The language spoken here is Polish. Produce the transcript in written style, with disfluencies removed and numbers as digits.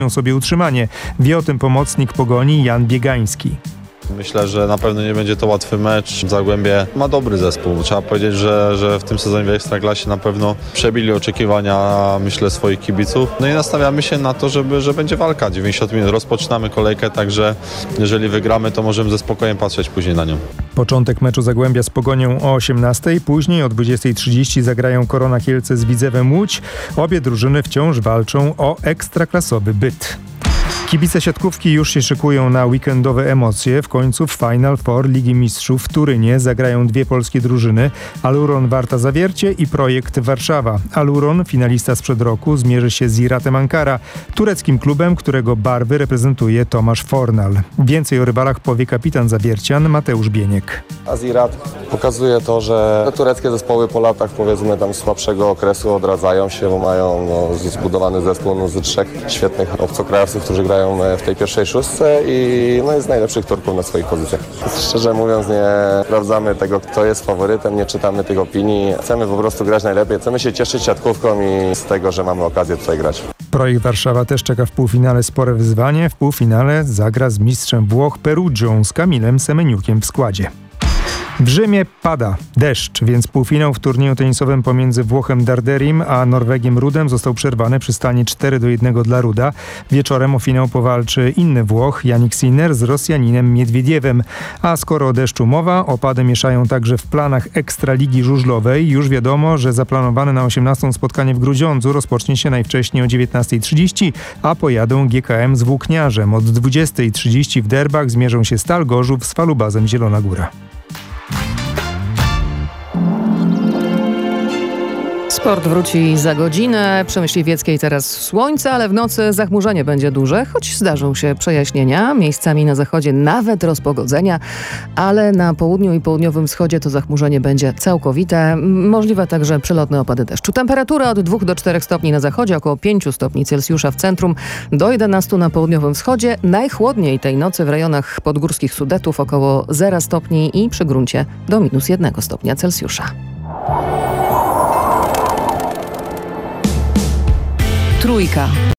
sobie utrzymanie. Wie o tym pomocnik Pogoni Jan Biegański. Myślę, że na pewno nie będzie to łatwy mecz. Zagłębie ma dobry zespół. Trzeba powiedzieć, że w tym sezonie w Ekstraklasie na pewno przebili oczekiwania, myślę, swoich kibiców. No i nastawiamy się na to, że będzie walka. 90 minut rozpoczynamy kolejkę, także jeżeli wygramy, to możemy ze spokojem patrzeć później na nią. Początek meczu Zagłębia z Pogonią o 18:00, później o 20:30 zagrają Korona Kielce z Widzewem Łódź. Obie drużyny wciąż walczą o ekstraklasowy byt. Kibice siatkówki już się szykują na weekendowe emocje. W końcu w Final Four Ligi Mistrzów w Turynie zagrają dwie polskie drużyny: Aluron Warta Zawiercie i Projekt Warszawa. Aluron, finalista sprzed roku, zmierzy się z Iratem Ankara, tureckim klubem, którego barwy reprezentuje Tomasz Fornal. Więcej o rywalach powie kapitan zawiercian Mateusz Bieniek. Azirat pokazuje to, że te tureckie zespoły po latach, powiedzmy, tam słabszego okresu odradzają się, bo mają zbudowany zespół z trzech świetnych obcokrajowców, którzy grają w tej pierwszej szóstce i jest z najlepszych turków na swoich pozycjach. Szczerze mówiąc, nie sprawdzamy tego, kto jest faworytem, nie czytamy tych opinii. Chcemy po prostu grać najlepiej, chcemy się cieszyć siatkówką i z tego, że mamy okazję tutaj grać. Projekt Warszawa też czeka w półfinale spore wyzwanie. W półfinale zagra z mistrzem Włoch Perugią z Kamilem Semeniukiem w składzie. W Rzymie pada deszcz, więc półfinał w turnieju tenisowym pomiędzy Włochem Darderim a Norwegiem Rudem został przerwany przy stanie 4-1 dla Ruda. Wieczorem o finał powalczy inny Włoch, Jannik Sinner, z Rosjaninem Miedwiediewem. A skoro o deszczu mowa, opady mieszają także w planach Ekstraligi Żużlowej. Już wiadomo, że zaplanowane na 18 spotkanie w Grudziądzu rozpocznie się najwcześniej o 19:30, a pojadą GKM z Włókniarzem. Od 20:30 w derbach zmierzą się Stal Gorzów z Falubazem Zielona Góra. Sport wróci za godzinę. Przy Myśliwieckiej teraz słońce, ale w nocy zachmurzenie będzie duże, choć zdarzą się przejaśnienia. Miejscami na zachodzie nawet rozpogodzenia, ale na południu i południowym wschodzie to zachmurzenie będzie całkowite. Możliwe także przelotne opady deszczu. Temperatura od 2 do 4 stopni na zachodzie, około 5 stopni Celsjusza w centrum, do 11 na południowym wschodzie. Najchłodniej tej nocy w rejonach podgórskich Sudetów, około 0 stopni i przy gruncie do -1 stopnia Celsjusza. Trójka.